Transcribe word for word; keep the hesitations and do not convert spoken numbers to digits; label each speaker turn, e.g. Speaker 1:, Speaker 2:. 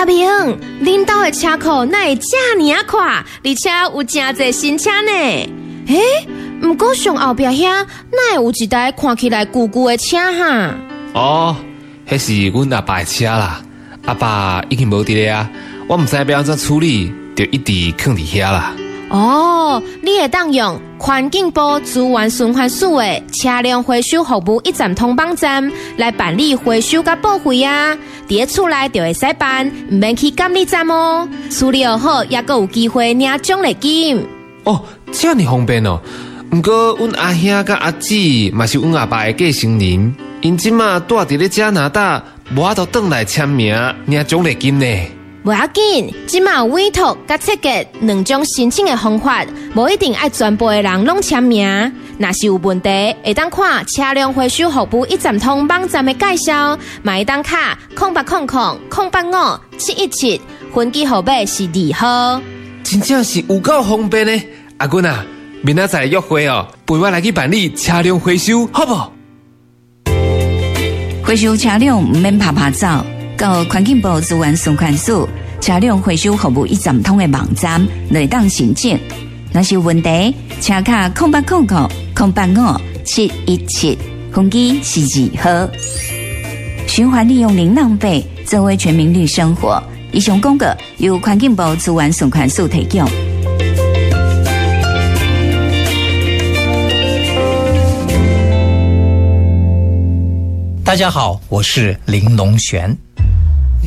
Speaker 1: 阿明，恁兜的车库哪会这么啊快，而且有真侪新车呢？诶，不过上后壁遐哪会有一台看起来旧旧的车哈？
Speaker 2: 哦，迄是阮阿爸的车啦，阿爸已经无伫咧啊，我唔知要安怎处理，就一直放伫遐啦。
Speaker 1: 哦，你会当用环境部资源循环署的车辆回收服务一站通帮站来办理回收甲报废啊！伫咧厝内就会使办，唔免去监理站哦。处理好，也阁有机会领奖励金。
Speaker 2: 哦，这样方便哦。不过，阮阿兄甲阿姊嘛是阮阿爸的继承人，因即马住伫咧加拿大，无法度转来签名领奖励金呢。
Speaker 1: 无要紧，即马有委托甲设计两种申请的方法，无一定爱全部的人拢签名。若是有问题，会当看车辆回收服务一站通网站的介绍，嘛会当卡空八空空空八五七一七，分机号码是二号。
Speaker 2: 真正是有够方便呢！阿君啊，明仔载约会哦，陪我来去办理车辆回收，好不？
Speaker 3: 回收车辆唔免拍拍照。到环境部资源循环署车辆回收服务一站通的网站来当申请。若是有问题，请卡空八空空空八五七一七，分机是二号。循环利用零浪费，作为全民绿生活。以上广告由环境部资源循环署提供。
Speaker 4: 大家好，我是林龙璇。